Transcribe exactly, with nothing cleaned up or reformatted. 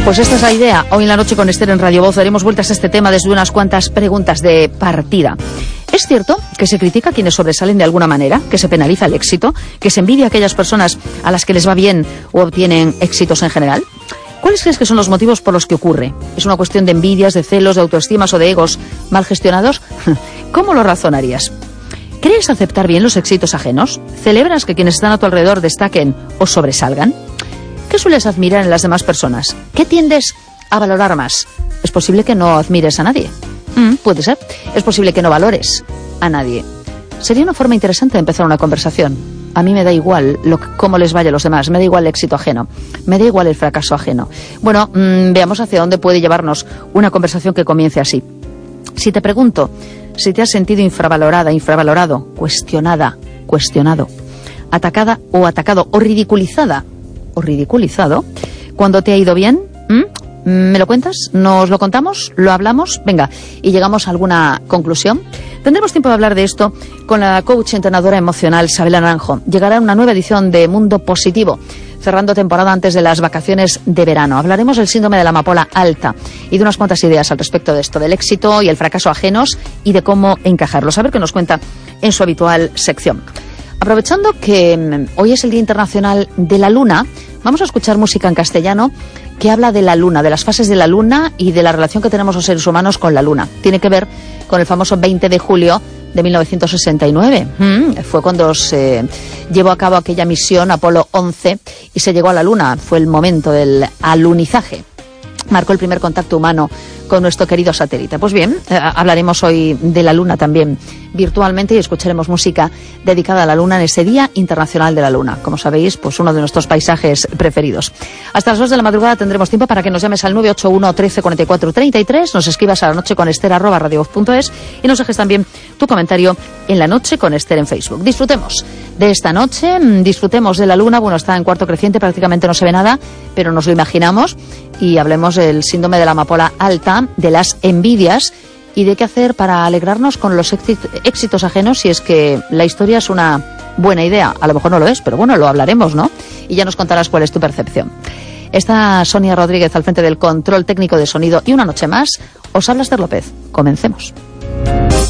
Pues esta es la idea. Hoy en la noche con Esther en Radio Voz daremos vueltas a este tema desde unas cuantas preguntas de partida. ¿Es cierto que se critica a quienes sobresalen de alguna manera, que se penaliza el éxito, que se envidia a aquellas personas a las que les va bien o obtienen éxitos en general? ¿Cuáles crees que son los motivos por los que ocurre? ¿Es una cuestión de envidias, de celos, de autoestimas o de egos mal gestionados? ¿Cómo lo razonarías? ¿Crees aceptar bien los éxitos ajenos? ¿Celebras que quienes están a tu alrededor destaquen o sobresalgan? ¿Qué sueles admirar en las demás personas? ¿Qué tiendes a valorar más? ¿Es posible que no admires a nadie? Mm, puede ser. ¿Es posible que no valores a nadie? Sería una forma interesante de empezar una conversación. A mí me da igual lo que, cómo les vaya a los demás, me da igual el éxito ajeno, me da igual el fracaso ajeno. Bueno, mmm, veamos hacia dónde puede llevarnos una conversación que comience así. Si te pregunto si te has sentido infravalorada, infravalorado, cuestionada, cuestionado, atacada o atacado o ridiculizada o ridiculizado cuando te ha ido bien, ¿Mm? ¿me lo cuentas? ¿Nos lo contamos? ¿Lo hablamos? Venga, y llegamos a alguna conclusión. Tendremos tiempo de hablar de esto con la coach entrenadora emocional Sabela Naranjo. Llegará una nueva edición de Mundo Positivo, cerrando temporada antes de las vacaciones de verano. Hablaremos del síndrome de la amapola alta y de unas cuantas ideas al respecto de esto, del éxito y el fracaso ajenos y de cómo encajarlos. A ver qué nos cuenta en su habitual sección. Aprovechando que hoy es el Día Internacional de la Luna, vamos a escuchar música en castellano que habla de la Luna, de las fases de la Luna y de la relación que tenemos los seres humanos con la Luna. Tiene que ver con el famoso veinte de julio de mil novecientos sesenta y nueve. Mm, fue cuando se llevó a cabo aquella misión Apolo once y se llegó a la Luna. Fue el momento del alunizaje. Marcó el primer contacto humano con nuestro querido satélite. Pues bien, eh, hablaremos hoy de la Luna también virtualmente y escucharemos música dedicada a la Luna en ese Día Internacional de la Luna. Como sabéis, pues uno de nuestros paisajes preferidos. Hasta las dos de la madrugada tendremos tiempo para que nos llames al nueve ocho uno, trece, cuarenta y cuatro, treinta y tres, nos escribas a la noche con Esther arroba radiovoz punto es y nos dejes también tu comentario en la noche con Esther en Facebook. Disfrutemos de esta noche, disfrutemos de la Luna. Bueno, está en cuarto creciente, prácticamente no se ve nada, pero nos lo imaginamos, y hablemos del síndrome de la amapola alta, de las envidias y de qué hacer para alegrarnos con los éxitos ajenos si es que la historia es una buena idea. A lo mejor no lo es, pero bueno, lo hablaremos, ¿no? Y ya nos contarás cuál es tu percepción. Está Sonia Rodríguez al frente del control técnico de sonido y una noche más os habla Esther López. Comencemos.